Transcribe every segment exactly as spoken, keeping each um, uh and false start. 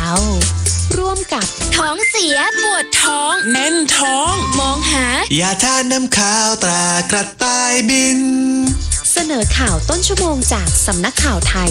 ร่วมกับท้องเสียปวดท้องแน่นท้องมองหายาทานน้ำข้าวตรากระต่ายบินเสนอข่าวต้นชั่วโมงจากสำนักข่าวไทย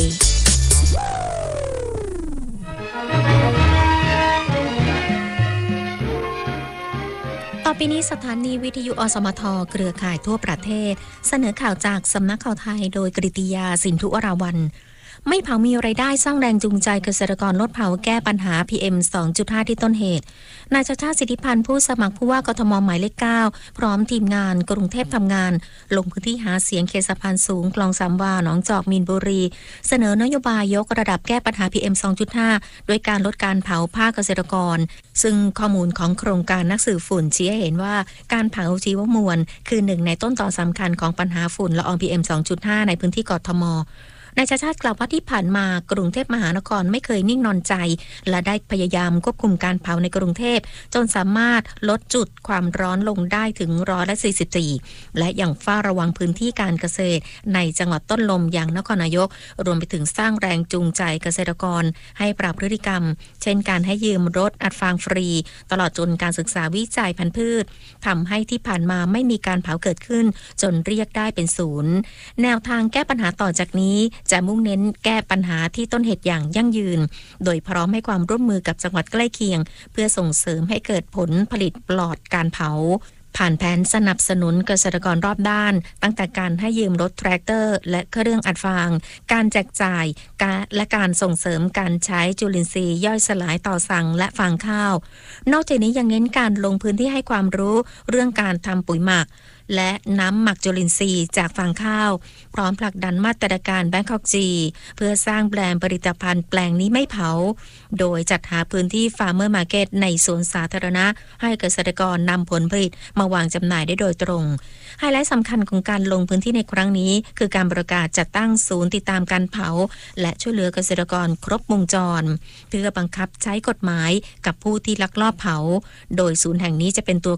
ต่อไปนี้สถานีวิทยุอสมทเครือข่ายทั่วประเทศเสนอข่าวจากสำนักข่าวไทยโดยกฤติยาสินธุวราวัลย์ไม่เผามีไรายได้สร้างแรงจูงใจเกษตรกรลดเผาแก้ปัญหา พี เอ็ม สองจุดห้า ที่ต้นเหตุนายชาติชาติสิทธิพันธ์ผู้สมัครผู้ว่ากทมหมายเลขเก้าพร้อมทีมงานกรุงเทพทำงานลงพื้นที่หาเสียงเขตสะพานสูงคลองสามวาหนองจอกมีนบุรีเสนอนโยบายยกระดับแก้ปัญหา พี เอ็ม สองจุดห้า โดยการลดการเผาภาคเกษตรกรซึ่งข้อมูลของโครงการนักสืบฝุ่นชี้ให้เห็นว่าการเผาชีวมวลคือหนึ่งในต้นต่อสำคัญของปัญหาฝุ่นละออง พี เอ็ม สองจุดห้า ในพื้นที่กทมนายชาติชาติกล่าวว่าที่ผ่านมากรุงเทพมหานครไม่เคยนิ่งนอนใจและได้พยายามควบคุมการเผาในกรุงเทพจนสามารถลดจุดความร้อนลงได้ถึงร้อยละสี่สิบสี่และยังเฝ้าระวังพื้นที่การเกษตรในจังหวัดต้นลมอย่างนครนายกรวมไปถึงสร้างแรงจูงใจเกษตรกรให้ปรับพฤติกรรมเช่นการให้ยืมรถอัดฟางฟรีตลอดจนการศึกษาวิจัยพันธุ์พืชทำให้ที่ผ่านมาไม่มีการเผาเกิดขึ้นจนเรียกได้เป็นศูนย์แนวทางแก้ปัญหาต่อจากนี้จะมุ่งเน้นแก้ปัญหาที่ต้นเหตุอย่างยั่งยืนโดยพร้อมให้ความร่วมมือกับจังหวัดใกล้เคียงเพื่อส่งเสริมให้เกิดผลผลิตปลอดการเผาผ่านแผนสนับสนุนเกษตรกรรอบด้านตั้งแต่การให้ยืมรถแทรกเตอร์และเครื่องอัดฟางการแจกจ่ายและการส่งเสริมการใช้จุลินทรีย์ย่อยสลายต่อสั่งและฟางข้าวนอกจากนี้ยังเน้นการลงพื้นที่ให้ความรู้เรื่องการทำปุ๋ยหมักและน้ำหมักจุลินทรีย์จากฟางข้าวพร้อมผลักดันมาตรการแบงคอกจีเพื่อสร้างแบรนด์ผลิตภัณฑ์แปลงนี้ไม่เผาโดยจัดหาพื้นที่ฟาร์มเมอร์มาร์เก็ตในสวนสาธารณะให้เกษตรกรนำผลผลิตมาวางจำหน่ายได้โดยตรงไฮไลท์สำคัญของการลงพื้นที่ในครั้งนี้คือการประกาศจัดตั้งศูนย์ติดตามการเผาและช่วยเหลือเกษตรกรครบวงจรเพื่อบังคับใช้กฎหมายกับผู้ที่ลักลอบเผาโดยศูนย์แห่งนี้จะเป็นตัว